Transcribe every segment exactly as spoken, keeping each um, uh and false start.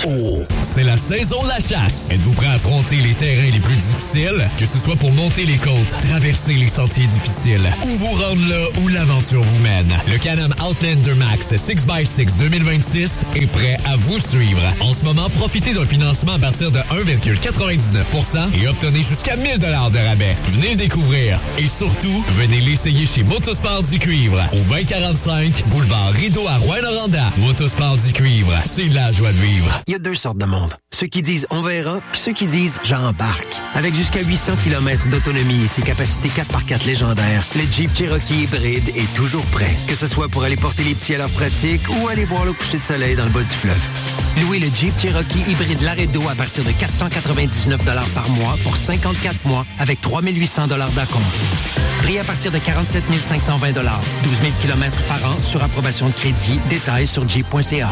Oh, c'est la saison de la chasse. Êtes-vous prêt à affronter les terrains les plus difficiles? Que ce soit pour monter les côtes, traverser les sentiers difficiles ou vous rendre là où l'aventure vous mène. Le Can-Am Outlander Max six by six deux mille vingt-six est prêt à vous suivre. En ce moment, profitez d'un financement à partir de un virgule quatre-vingt-dix-neuf pour cent et obtenez jusqu'à mille dollars de rabais. Venez le découvrir et surtout, venez l'essayer chez Motosport du Cuivre au vingt quarante-cinq boulevard Rideau à Rouyn-Noranda. Motosport du Cuivre, c'est la joie de vivre. Il y a deux sortes de monde. Ceux qui disent « on verra » puis ceux qui disent « j'embarque ». Avec jusqu'à huit cents kilomètres d'autonomie et ses capacités quatre par quatre légendaires, le Jeep Cherokee hybride est toujours prêt. Que ce soit pour aller porter les petits à leur pratique ou aller voir le coucher de soleil dans le bas du fleuve. Louez le Jeep Cherokee hybride Laredo à partir de quatre cent quatre-vingt-dix-neuf dollars par mois pour cinquante-quatre mois avec trois mille huit cents dollars d'acompte. Prix à partir de quarante-sept mille cinq cent vingt dollars. douze mille kilomètres par an sur approbation de crédit. Détails sur jeep point c a.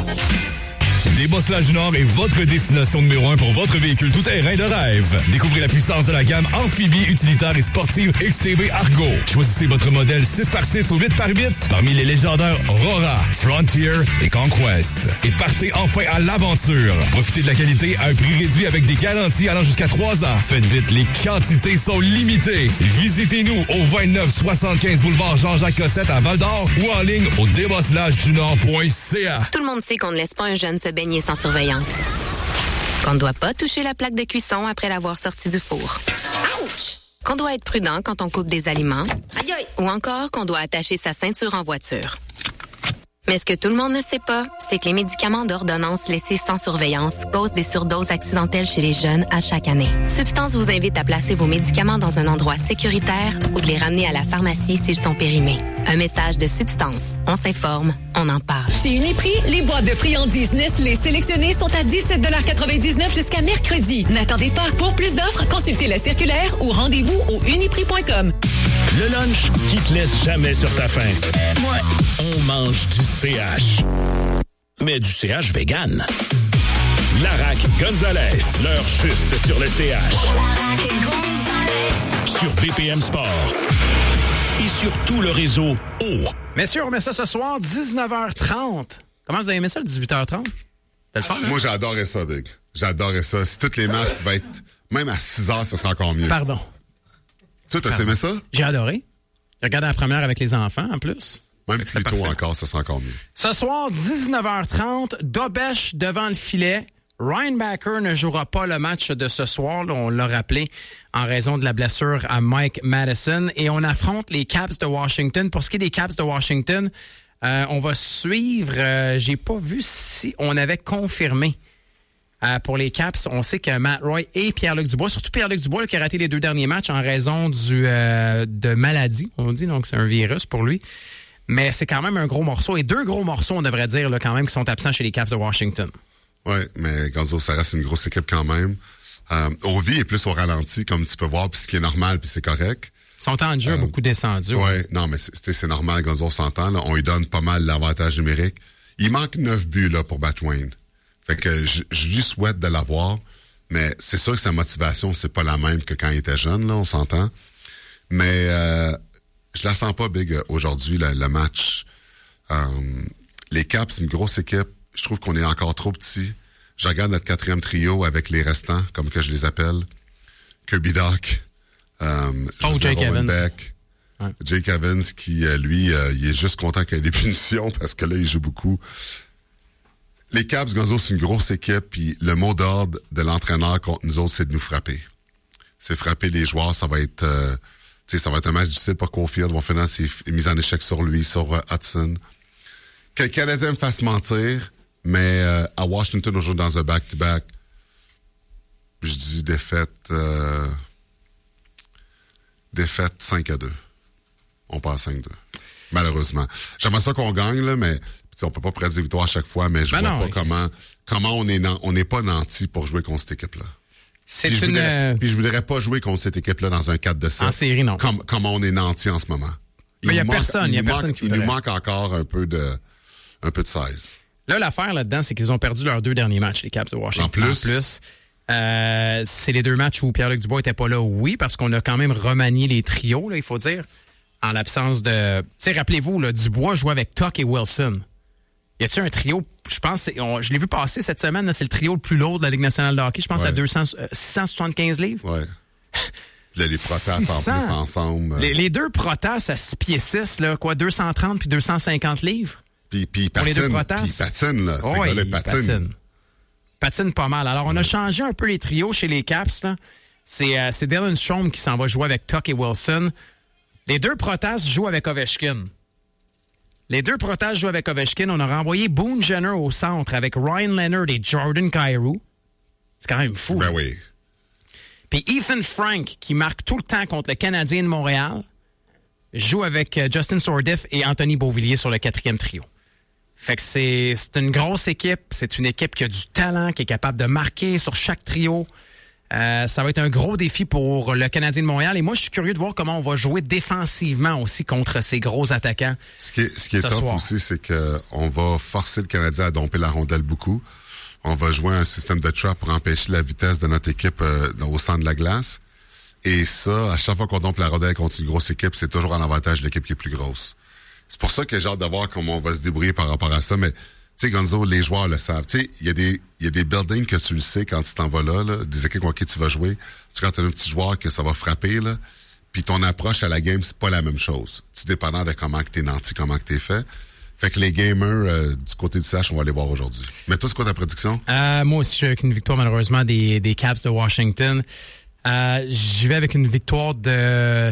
Débosselage du Nord est votre destination numéro un pour votre véhicule tout-terrain de rêve. Découvrez la puissance de la gamme amphibie, utilitaire et sportive X T V Argo. Choisissez votre modèle six par six ou huit par huit parmi les légendaires Aurora, Frontier et Conquest. Et partez enfin à l'aventure. Profitez de la qualité à un prix réduit avec des garanties allant jusqu'à trois ans. Faites vite, les quantités sont limitées. Visitez-nous au vingt-neuf soixante-quinze boulevard Jean-Jacques Cossette à Val-d'Or ou en ligne au débosselage du nord point c a. Tout le monde sait qu'on ne laisse pas un jeune se baigner sans surveillance. Qu'on ne doit pas toucher la plaque de cuisson après l'avoir sorti du four. Ouch! Qu'on doit être prudent quand on coupe des aliments. Aïe aïe! Ou encore qu'on doit attacher sa ceinture en voiture. Mais ce que tout le monde ne sait pas, c'est que les médicaments d'ordonnance laissés sans surveillance causent des surdoses accidentelles chez les jeunes à chaque année. Substance vous invite à placer vos médicaments dans un endroit sécuritaire ou de les ramener à la pharmacie s'ils sont périmés. Un message de Substance. On s'informe, on en parle. Chez Uniprix, les boîtes de friandises Nestlé sélectionnées sont à dix-sept quatre-vingt-dix-neuf jusqu'à mercredi. N'attendez pas. Pour plus d'offres, consultez la circulaire ou rendez-vous au uniprix point com. Le lunch qui te laisse jamais sur ta faim. Ouais, on mange du C H. Mais du C H vegan. Larac Gonzalez, leur juste sur le C H. Sur B P M Sport. Et sur tout le réseau O. Messieurs, on met ça ce soir, dix-neuf heures trente. Comment vous avez aimé ça, le dix-huit heures trente? C'était le fun, hein? Moi, j'adorais ça, Big. J'adorais ça. Si toutes les matchs pouvaient être... Même à six heures, ça serait encore mieux. Pardon. Toi, t'as aimé ça? J'ai adoré. J'ai regardé la première avec les enfants, en plus. Même plus tôt encore, ça serait encore mieux. Ce soir, dix-neuf heures trente, Dobèche devant le filet. Ryan Backer ne jouera pas le match de ce soir, là, on l'a rappelé, en raison de la blessure à Mike Madison. Et on affronte les Caps de Washington. Pour ce qui est des Caps de Washington, euh, on va suivre... Euh, j'ai pas vu si on avait confirmé. Euh, pour les Caps, on sait que Matt Roy et Pierre-Luc Dubois, surtout Pierre-Luc Dubois là, qui a raté les deux derniers matchs en raison du euh, de maladie, on dit, donc c'est un virus pour lui. Mais c'est quand même un gros morceau. Et deux gros morceaux, on devrait dire, là, quand même, qui sont absents chez les Caps de Washington. Oui, mais Gonzo, ça reste une grosse équipe quand même. Euh, Ovi est plus au ralenti, comme tu peux voir, puis ce qui est normal, puis c'est correct. Son temps de jeu a euh, beaucoup descendu. Oui, ouais. Non, mais c'est, c'est normal, Gonzo, on s'entend. Là, on lui donne pas mal l'avantage numérique. Il manque neuf buts là pour battre Wayne. Fait que je, je lui souhaite de l'avoir, mais c'est sûr que sa motivation, c'est pas la même que quand il était jeune, là, on s'entend. Mais euh, je la sens pas, Big, aujourd'hui, le, le match. Euh, les Caps, c'est une grosse équipe. Je trouve qu'on est encore trop petit. Je regarde notre quatrième trio avec les restants, comme que je les appelle. Kirby Doc, euh, oh, Jake Evans. Beck, ouais. Jake Evans, qui, euh, lui, euh, il est juste content qu'il y ait des punitions, parce que là, il joue beaucoup. Les Caps, Gonzo, c'est une grosse équipe, puis le mot d'ordre de l'entraîneur contre nous autres, c'est de nous frapper. C'est frapper les joueurs, ça va être, euh, tu sais, ça va être un match difficile pour Caulfield. On va finir ses mises en échec sur lui, sur uh, Hudson. Que le Canadien me fasse mentir, mais euh, à Washington, aujourd'hui, dans un back-to-back, je dis défaite, euh, défaite cinq à deux. On passe cinq deux. Malheureusement. J'aimerais ça qu'on gagne, là, mais on peut pas prédire victoire à chaque fois, mais je ben vois non, pas okay. comment comment on est nan, on n'est pas nanti pour jouer contre cette équipe-là. C'est puis, une... je voudrais, puis je voudrais pas jouer contre cette équipe-là dans un quatre de sept. En série, non. Comme, comment on est nanti en ce moment. Il mais il y a manque, personne, il y a personne manque, qui Il nous manque encore un peu de un peu de size. Là, l'affaire là-dedans, c'est qu'ils ont perdu leurs deux derniers matchs, les Caps de Washington. En plus. En plus. Euh, c'est les deux matchs où Pierre-Luc Dubois était pas là, oui, parce qu'on a quand même remanié les trios, là, il faut dire, en l'absence de... Tu sais, rappelez-vous, là, Dubois jouait avec Tuck et Wilson. Y a-t-il un trio? Je pense, c'est, on, je l'ai vu passer cette semaine, là, c'est le trio le plus lourd de la Ligue nationale de hockey. Je pense ouais. à deux cents, euh, six cent soixante-quinze livres. Ouais. Là, les Protas en plus ensemble. Les, les deux Protas à six pieds six, là, quoi, deux cent trente puis deux cent cinquante livres. Puis, puis patine, puis patine, là. Oh, oui, patine. patine. Patine pas mal. Alors, on a changé un peu les trios chez les Caps, là. C'est, euh, c'est Dylan Strome qui s'en va jouer avec Tuck et Wilson. Les deux Protas jouent avec Ovechkin. Les deux Protas jouent avec Ovechkin. On a renvoyé Boone Jenner au centre avec Ryan Leonard et Jordan Kyrou. C'est quand même fou. Ben oui. Puis Ethan Frank, qui marque tout le temps contre le Canadien de Montréal, joue avec Justin Sourdif et Anthony Beauvillier sur le quatrième trio. Fait que c'est, c'est une grosse équipe. C'est une équipe qui a du talent, qui est capable de marquer sur chaque trio. Euh, ça va être un gros défi pour le Canadien de Montréal. Et moi, je suis curieux de voir comment on va jouer défensivement aussi contre ces gros attaquants. Ce qui est, ce qui est tough soir. aussi, c'est qu'on va forcer le Canadien à domper la rondelle beaucoup. On va jouer un système de trap pour empêcher la vitesse de notre équipe euh, au centre de la glace. Et ça, à chaque fois qu'on dompe la rondelle contre une grosse équipe, c'est toujours en avantage de l'équipe qui est plus grosse. C'est pour ça que j'ai hâte de voir comment on va se débrouiller par rapport à ça. Mais, tu sais, Gonzo, les joueurs le savent. Tu sais, il y a des, il y a des buildings que tu le sais quand tu t'en vas là, là, des équipes avec qui tu vas jouer. Tu quand t'as un petit joueur que ça va frapper, là. Puis ton approche à la game, c'est pas la même chose. Tu dépendant de comment que t'es nanti, comment que t'es fait. Fait que les gamers euh, du côté du C H, on va les voir aujourd'hui. Mais toi, c'est quoi ta prédiction? Euh, moi aussi, je suis avec une victoire, malheureusement, des, des Caps de Washington. Euh, j'y vais avec une victoire de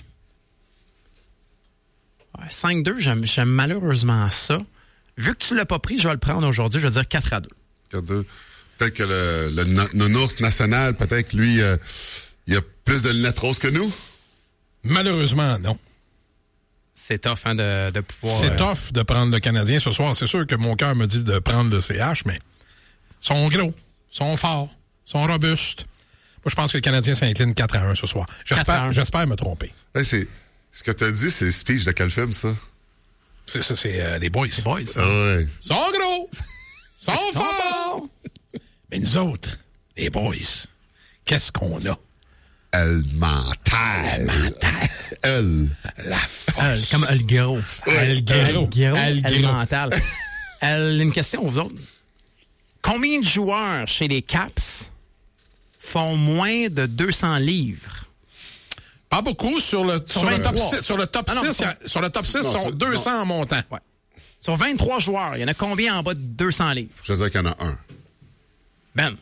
ouais, cinq deux. J'aime, j'aime malheureusement ça. Vu que tu l'as pas pris, je vais le prendre aujourd'hui. Je vais dire quatre à deux. quatre à deux. Peut-être que le, le, le nounours national, peut-être lui, euh, il a plus de lunettes roses que nous? Malheureusement, non. C'est tough hein, de, de pouvoir... C'est euh... tough de prendre le Canadien ce soir. C'est sûr que mon cœur me dit de prendre le C H, mais ils sont gros, ils sont forts, ils sont robustes. Moi, je pense que le Canadien s'incline quatre à un ce soir. J'espère, j'espère me tromper. Hey, c'est, ce que tu as dit, c'est le speech de quel film, ça? C'est ça, c'est euh, les boys. Les boys. Ah ouais. Ils sont gros, ils sont forts. Mais nous autres, les boys, qu'est-ce qu'on a? Elle mental. Elle mental. Elle. La force. Elle, comme El Gros. El Gros. El mental. Elle, une question aux autres. Combien de joueurs chez les Caps font moins de deux cents livres? Pas beaucoup. Sur le, sur le top six, sur le top ah non, six, sont, sur le top six, non, sont deux cents non. En montant. Ouais. Sur vingt-trois joueurs, il y en a combien en bas de deux cents livres? Je veux dire qu'il y en a un. Ben.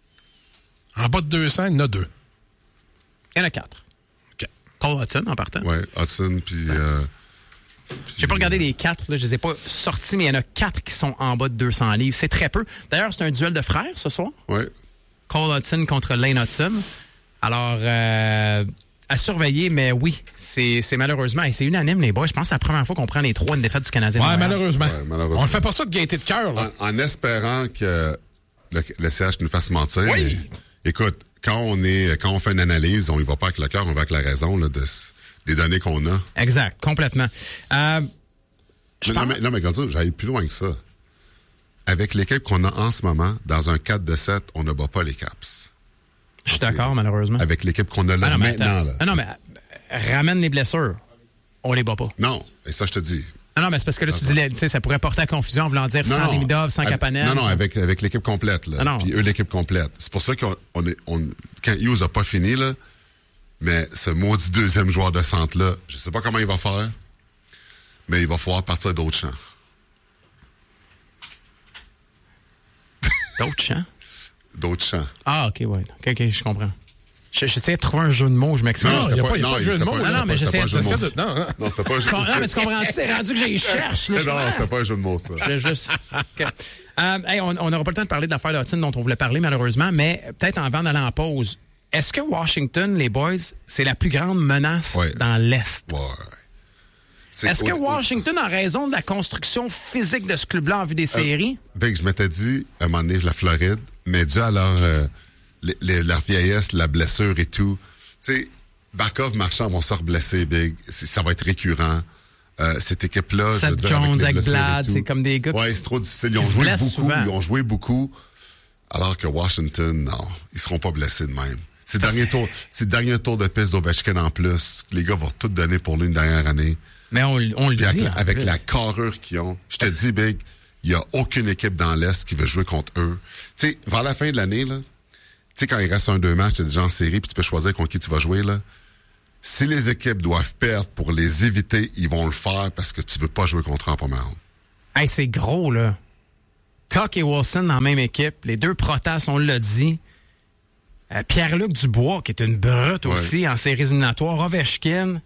En bas de deux cents, il y en a deux. Il y en a quatre. OK. Cole Hudson, en partant. Oui, Hudson, puis... Euh, j'ai pas regardé les quatre, là, je les ai pas sortis, mais il y en a quatre qui sont en bas de deux cents livres. C'est très peu. D'ailleurs, c'est un duel de frères ce soir. Oui. Cole Hudson contre Lane Hudson. Alors, euh, à surveiller, mais oui, c'est, c'est malheureusement, et c'est unanime, les boys. Je pense que c'est la première fois qu'on prend les trois une défaite du Canadien. Ouais, malheureusement. Ouais, malheureusement. On ne fait pas ça de gaieté de cœur, là. En, en espérant que le, le C H nous fasse mentir. Oui. Mais, écoute, quand on est, quand on fait une analyse, on y va pas avec le cœur, on va avec la raison, là, de, des données qu'on a. Exact, complètement. Euh, mais, non, mais, non, mais regarde ça, j'allais plus loin que ça. Avec l'équipe qu'on a en ce moment, dans un quatre de sept, on ne bat pas les Caps. Je suis d'accord, malheureusement. Avec l'équipe qu'on a là ah non, maintenant. Là. Ah non, mais ramène les blessures. On les bat pas. Non, et ça, je te dis. Non, non, mais c'est parce que là, tu dis, tu sais, ça pourrait porter à confusion en voulant dire non, sans Demidov, sans Kapanen. Non, non, avec, avec l'équipe complète, là. Ah puis eux, l'équipe complète. C'est pour ça qu'on on est, on, quand Hughes a pas fini, là, mais ce maudit deuxième joueur de centre-là, je sais pas comment il va faire, mais il va falloir partir d'autres champs. D'autres champs? D'autres champs. Ah, OK, ouais. OK, OK, je comprends. J'essayais de trouver un jeu de mots, je m'excuse. Non, il n'y a, pas, y a pas de jeu de mots. Non, non, mais j'essaie de... de... Non, non. non c'était pas un jeu de mots. Non, mais tu comprends-tu? C'est rendu que j'y cherche. Là, non, c'était pas un jeu de mots, ça. Je juste... Okay. Euh, hey, on n'aura pas le temps de parler de l'affaire d'Hudson dont on voulait parler, malheureusement, mais peut-être avant d'aller en pause, est-ce que Washington, les boys, c'est la plus grande menace ouais. dans l'Est? Ouais. C'est Est-ce que Washington, en raison de la construction physique de ce club-là en vue des séries? Euh, Big, je m'étais dit, à un moment donné, la Floride, mais dû à leur, euh, les, les, leur vieillesse, la blessure et tout, tu sais, Barkov, Marchand vont se reblesser, Big. C'est, ça va être récurrent. Euh, cette équipe-là, Seth je veux dire, Jones, avec Ekblad, c'est comme des gars. Ouais, c'est trop difficile. Ils ont joué beaucoup. Souvent. Ils ont joué beaucoup. Alors que Washington, non, ils seront pas blessés de même. C'est le dernier tour, c'est le dernier tour de piste d'Ovechkin en plus. Les gars vont tout donner pour lui une dernière année. Mais on, on le Puis dit. Avec, avec la carrure qu'ils ont. Je te dis, Big, il n'y a aucune équipe dans l'Est qui veut jouer contre eux. Tu sais, vers la fin de l'année, là, tu sais, quand il reste un deux matchs, t'es déjà en série, puis tu peux choisir contre qui tu vas jouer, là. Si les équipes doivent perdre pour les éviter, ils vont le faire parce que tu veux pas jouer contre eux en première ronde. Hey, c'est gros, là. Tuck et Wilson dans la même équipe. Les deux Protas, on l'a dit. Euh, Pierre-Luc Dubois, qui est une brute ouais. aussi en séries éliminatoires. Ovechkin.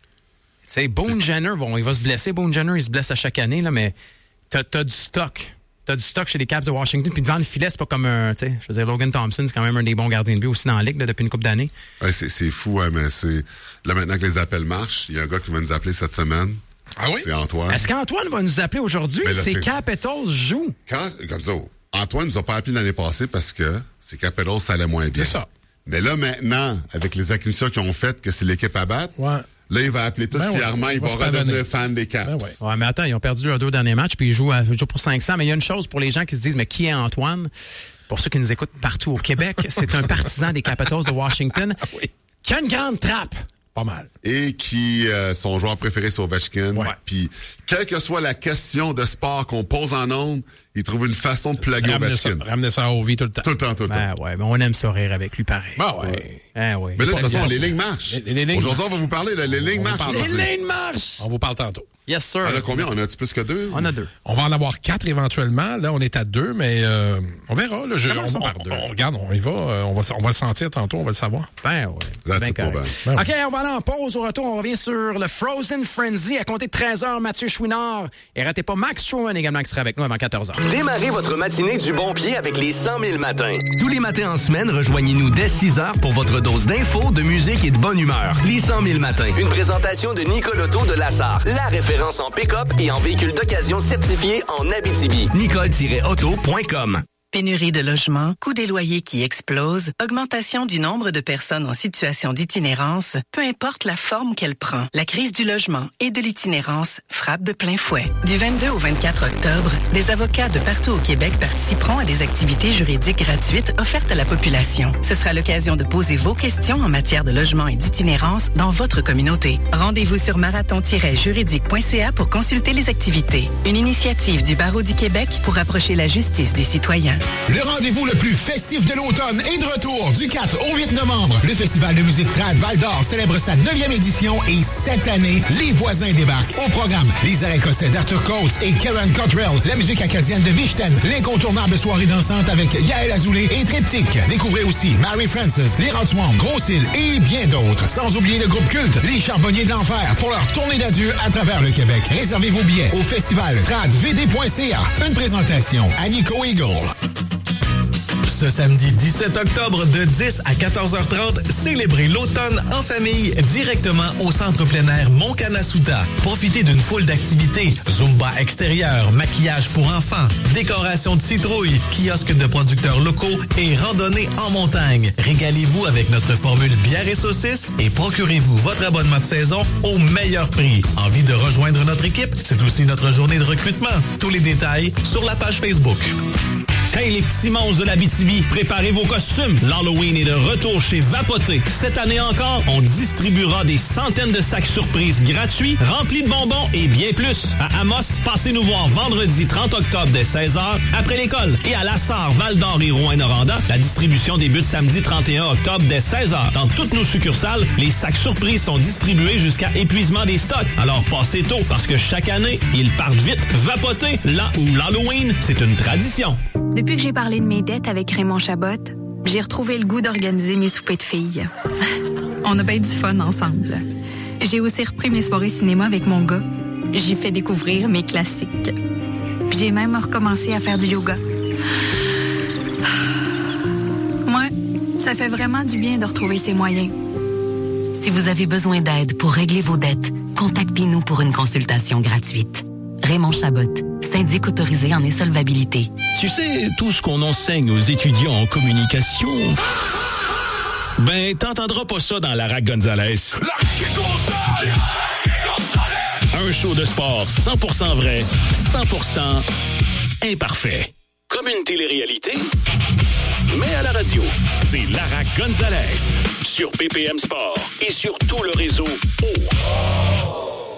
Tu sais, Boone Jenner, bon, il va se blesser. Boone Jenner, il se blesse à chaque année, là, mais t'as, t'as du stock. T'as du stock chez les Caps de Washington. Puis devant le filet, c'est pas comme un... Tu sais, je veux dire, Logan Thompson, c'est quand même un des bons gardiens de but aussi dans la Ligue là, depuis une couple d'années. Ouais, c'est, c'est fou, ouais, mais c'est... Là, maintenant que les appels marchent, il y a un gars qui va nous appeler cette semaine. Ah oui? C'est Antoine. Est-ce qu'Antoine va nous appeler aujourd'hui? Là, c'est, c'est Capitals jouent. Quand, comme ça, Antoine nous a pas appelé l'année passée parce que c'est Capitals, ça allait moins bien. C'est ça. Mais là, maintenant, avec les acquisitions qu'ils ont faites, que c'est l'équipe à battre, ouais. là, il va appeler tout ben fièrement, ouais, il va redevenir fan des Caps. Ben ouais. ouais, mais attends, ils ont perdu leurs deux derniers matchs, puis ils jouent, à, ils jouent pour cinq cents. Mais il y a une chose pour les gens qui se disent, mais qui est Antoine? Pour ceux qui nous écoutent partout au Québec, c'est un partisan des Capitals de Washington oui. qui a une grande trappe. Pas mal. Et qui, euh, son joueur préféré, c'est Ovechkin. Ouais. Puis, quelle que soit la question de sport qu'on pose en ondes, il trouve une façon de plugger Ovechkin. Ramener ça au vie tout le temps. Tout le temps, tout le ben, temps. Ouais, mais on aime ça rire avec lui pareil. Ben ouais. ouais. Ben ouais. Mais là, de toute façon, les lignes marchent. Les, les lignes Aujourd'hui, marchent. On va vous parler, là, les lignes marchent. Les lignes marchent. On vous parle tantôt. Yes, sir. On a combien? On a un petit plus que deux? On a deux. On va en avoir quatre éventuellement. Là, on est à deux, mais euh, on verra. Là, je, on, on, par deux. On, regarde, on y va. Euh, on va. On va le sentir tantôt, on va le savoir. Ben ouais. That's ben ben. Ben OK, on va aller en pause. Au retour, on revient sur le Frozen Frenzy. À compter de treize heures, Mathieu Chouinard. Et ratez pas Max Stroman également qui sera avec nous avant quatorze heures. Démarrez votre matinée du bon pied avec les cent mille matins. Tous les matins en semaine, rejoignez-nous dès six heures pour votre dose d'infos, de musique et de bonne humeur. Les cent mille matins. Une présentation de Nicole Auto de Lassar. La référence en pick-up et en véhicule d'occasion certifié en Abitibi. Nicole auto point com. Pénurie de logements, coût des loyers qui explosent, augmentation du nombre de personnes en situation d'itinérance, peu importe la forme qu'elle prend, la crise du logement et de l'itinérance frappe de plein fouet. Du vingt-deux au vingt-quatre octobre, des avocats de partout au Québec participeront à des activités juridiques gratuites offertes à la population. Ce sera l'occasion de poser vos questions en matière de logement et d'itinérance dans votre communauté. Rendez-vous sur marathon tiret juridique point c a pour consulter les activités. Une initiative du Barreau du Québec pour rapprocher la justice des citoyens. Le rendez-vous le plus festif de l'automne est de retour du quatre au huit novembre. Le Festival de musique trad Val-d'Or célèbre sa neuvième édition et cette année, les voisins débarquent. Au programme, les arrêts écossais d'Arthur Coates et Karen Cottrell, la musique acadienne de Vichten, l'incontournable soirée dansante avec Yael Azoulay et Triptyque. Découvrez aussi Mary Francis, les Rodswamp, Gros-Île et bien d'autres. Sans oublier le groupe culte, les Charbonniers d'Enfer pour leur tournée d'adieu à travers le Québec. Réservez vos billets au festival trad v d point c a. Une présentation à Nico Eagle. Ce samedi dix-sept octobre de dix à quatorze heures trente, célébrez l'automne en famille directement au Centre plein air Montcanasuta. Profitez d'une foule d'activités, Zumba extérieur, maquillage pour enfants, décoration de citrouilles, kiosques de producteurs locaux et randonnée en montagne. Régalez-vous avec notre formule bière et saucisses et procurez-vous votre abonnement de saison au meilleur prix. Envie de rejoindre notre équipe? C'est aussi notre journée de recrutement. Tous les détails sur la page Facebook. Hey les petits monstres de l'Abitibi, préparez vos costumes. L'Halloween est de retour chez Vapoté. Cette année encore, on distribuera des centaines de sacs surprises gratuits, remplis de bonbons et bien plus. À Amos, passez nous voir vendredi trente octobre dès seize heures, après l'école. Et à Lassar, Val-d'Or et Rouyn-Noranda, la distribution débute samedi trente et un octobre dès seize heures. Dans toutes nos succursales, les sacs surprises sont distribués jusqu'à épuisement des stocks. Alors passez tôt, parce que chaque année, ils partent vite. Vapoté, là où l'Halloween, c'est une tradition. Depuis que j'ai parlé de mes dettes avec Raymond Chabot, j'ai retrouvé le goût d'organiser mes soupers de filles. On a bien du fun ensemble. J'ai aussi repris mes soirées cinéma avec mon gars. J'ai fait découvrir mes classiques. Puis j'ai même recommencé à faire du yoga. Moi, ça fait vraiment du bien de retrouver ses moyens. Si vous avez besoin d'aide pour régler vos dettes, contactez-nous pour une consultation gratuite. Raymond Chabot, syndic autorisé en insolvabilité. Tu sais, tout ce qu'on enseigne aux étudiants en communication... Ben, t'entendras pas ça dans Lara Gonzalez. Un show de sport cent pour cent vrai, cent pour cent imparfait. Comme une télé-réalité, mais à la radio. C'est Lara Gonzalez sur B P M Sport et sur tout le réseau O.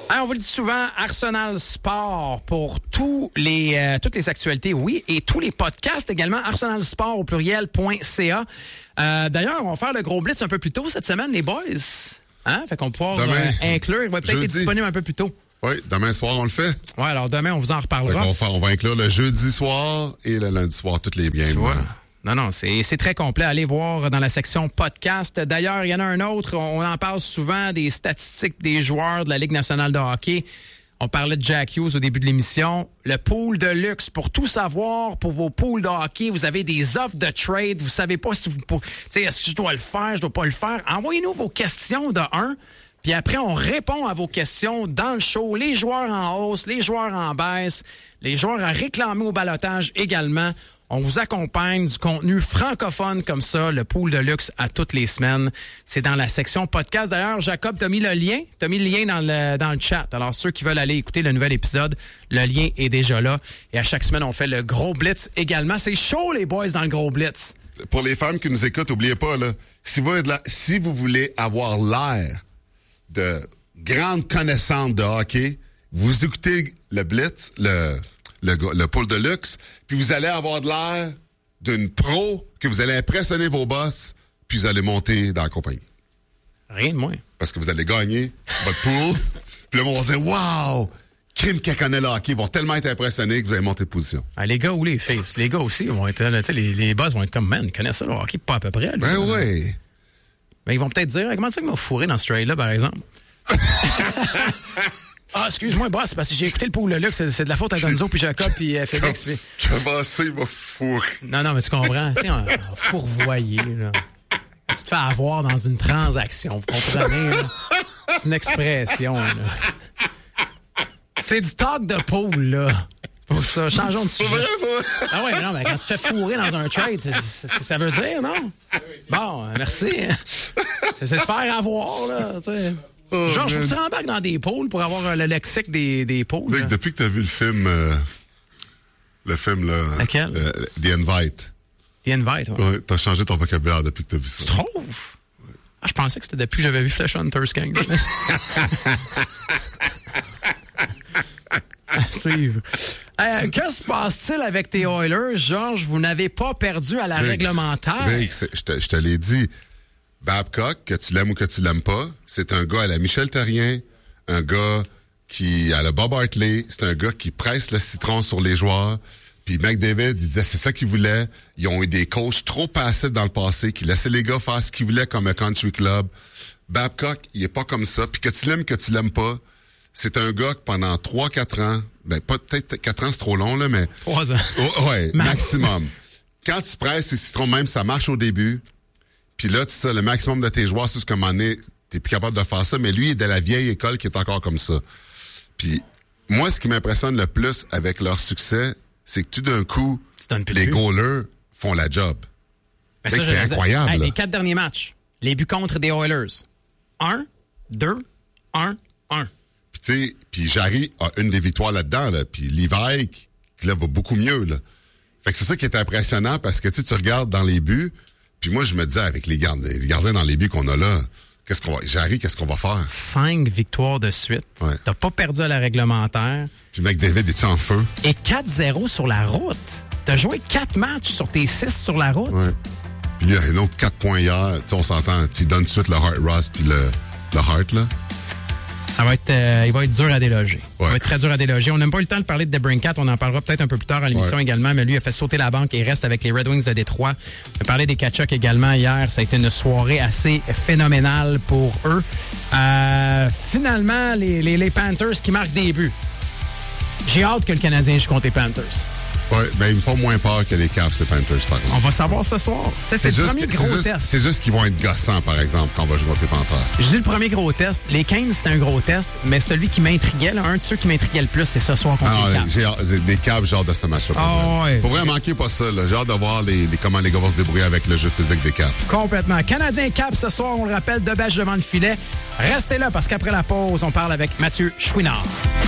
Alors, on vous le dit souvent, Arsenal Sport pour tous les, euh, toutes les actualités, oui, et tous les podcasts également, arsenal sport au pluriel point c a. Euh, d'ailleurs, on va faire le gros blitz un peu plus tôt cette semaine, les boys. Hein? Fait qu'on pourra euh, inclure, il va peut-être être disponible un peu plus tôt. Oui, demain soir, on le fait. Oui, alors demain, on vous en reparlera. On va, faire, on va inclure le jeudi soir et le lundi soir, toutes les biens. Non, non, c'est, c'est très complet. Allez voir dans la section podcast. D'ailleurs, il y en a un autre. On en parle souvent des statistiques des joueurs de la Ligue nationale de hockey. On parlait de Jack Hughes au début de l'émission. Le pool de luxe, pour tout savoir, pour vos pools de hockey, vous avez des offres de trade. Vous savez pas si vous... Tu sais, est-ce que je dois le faire, je dois pas le faire? Envoyez-nous vos questions de un. Puis après, on répond à vos questions dans le show. Les joueurs en hausse, les joueurs en baisse, les joueurs à réclamer au ballottage également. On vous accompagne du contenu francophone comme ça, le pool de luxe à toutes les semaines. C'est dans la section podcast. D'ailleurs, Jacob, t'as mis le lien. T'as mis le lien dans le, dans le chat. Alors, ceux qui veulent aller écouter le nouvel épisode, le lien est déjà là. Et à chaque semaine, on fait le gros blitz également. C'est chaud, les boys, dans le gros blitz. Pour les femmes qui nous écoutent, n'oubliez pas, là, si vous, si vous voulez avoir l'air de grande connaissance de hockey, vous écoutez le blitz, le... Le, le pool de luxe, puis vous allez avoir de l'air d'une pro, que vous allez impressionner vos boss, puis vous allez monter dans la compagnie. Rien de moins. Parce que vous allez gagner votre pool, puis là, on va dire « Wow! Crime qui connaît le hockey! » Ils vont tellement être impressionnés que vous allez monter de position. Ah, les gars ou les filles? Les gars aussi vont être... Là, les, les boss vont être comme « Man, ils connaissent ça, le hockey, pas à peu près. » Ben oui! Ben, ils vont peut-être dire « Comment ça qu'ils m'ont fourré dans ce trade-là, par exemple? » Ah, excuse-moi, boss, parce que j'ai écouté le pool de luxe, c'est, c'est de la faute à Gonzo, puis Jacob, puis euh, Félix. Puis... Comment ça, il m'a fourré? Non, non, mais tu comprends. Tu sais, on, on fourvoyer, là. Tu te fais avoir dans une transaction, vous comprenez, là? C'est une expression, là. C'est du talk de pool, là. Pour ça, changeons de sujet. C'est vrai, ça? Ah ouais, non, mais quand tu te fais fourrer dans un trade, c'est, c'est, c'est, ça veut dire, non? Bon, merci. C'est se faire avoir, là, tu sais. Oh, genre, je faut que tu rembarques dans des pôles pour avoir euh, le lexique des, des pôles. Mec, depuis que tu as vu le film, euh, le film, là. Lequel? Euh, The Invite. The Invite, ouais. Ouais, t'as changé ton vocabulaire depuis que t'as vu ça. Tu trouves? Ouais. Ah, je pensais que c'était depuis que j'avais vu Flesh Hunters Gang. À suivre. Euh, que se passe-t-il avec tes Oilers, Georges? Vous n'avez pas perdu à la Mec, réglementaire. Mec, je te, je te l'ai dit. Babcock, que tu l'aimes ou que tu l'aimes pas, c'est un gars à la Michel Therrien, un gars qui a le Bob Hartley, c'est un gars qui presse le citron sur les joueurs. Puis McDavid, il disait c'est ça qu'ils voulaient. Ils ont eu des coachs trop passifs dans le passé, qui laissaient les gars faire ce qu'ils voulaient comme un country club. Babcock, il est pas comme ça. Puis que tu l'aimes, que tu l'aimes pas, c'est un gars que pendant trois quatre ans, ben pas peut-être quatre ans, c'est trop long, là, mais... trois ans. Oh, ouais, maximum. Quand tu presses les citrons, même, ça marche au début. Puis là, tu sais, le maximum de tes joueurs, c'est ce qu'à un moment donné, t'es plus capable de faire ça, mais lui, il est de la vieille école qui est encore comme ça. Puis moi, ce qui m'impressionne le plus avec leur succès, c'est que tout d'un coup, les goalers font la job. Ben ça, c'est incroyable. Hey, les quatre derniers matchs, les buts contre des Oilers. Un, deux, un, un. Puis tu sais, puis Jarry a une des victoires là-dedans, là. Puis Levi, qui, qui là, va beaucoup mieux, là. Fait que c'est ça qui est impressionnant parce que tu regardes dans les buts. Puis moi, je me disais, avec les, gardes, les gardiens dans les buts qu'on a là, qu'est-ce qu'on va, Jarry, qu'est-ce qu'on va faire? Cinq victoires de suite. Ouais. T'as pas perdu à la réglementaire. Puis McDavid est-tu en feu? Et quatre zéro sur la route. T'as joué quatre matchs sur tes six sur la route. Ouais. Puis il y a un autre quatre points hier. Tu sais, on s'entend. Tu donnes tout de suite le Heart Rust puis le, le Heart, là. Ça va être, euh, il va être dur à déloger. Ouais. Il va être très dur à déloger. On n'a pas eu le temps de parler de DeBrincat. On en parlera peut-être un peu plus tard à l'émission ouais. également. Mais lui a fait sauter la banque et reste avec les Red Wings de Détroit. On a parlé des Tkachuk également hier. Ça a été une soirée assez phénoménale pour eux. Euh, finalement, les, les, les Panthers qui marquent des buts. J'ai hâte que le Canadien joue contre les Panthers. Oui, mais ils me font moins peur que les Caps et Panthers, par exemple. On va savoir ce soir. C'est, c'est, c'est le premier que, gros c'est juste, test. C'est juste qu'ils vont être gossants, par exemple, quand on va jouer contre les Panthers. Je dis le premier gros test. Les Kings, c'était un gros test, mais celui qui m'intriguait, là, un de ceux qui m'intriguait le plus, c'est ce soir contre ah, les Caps. J'ai, les Caps, j'ai hâte de ce match-là. Oh, ouais. Pour vrai, manquez pas ça. Là. J'ai hâte de voir les, les, comment les gars vont se débrouiller avec le jeu physique des Caps. Complètement. Canadien Caps, ce soir, on le rappelle, de bêche devant le filet. Restez là, parce qu'après la pause, on parle avec Mathieu Chouinard.